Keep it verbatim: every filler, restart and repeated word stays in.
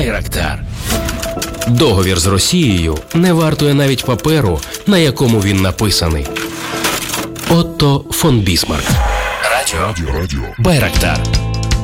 Байрактар. Договір з Росією не вартує навіть паперу, на якому він написаний. Отто фон Бісмарк. Радіо. Радіо. Байрактар.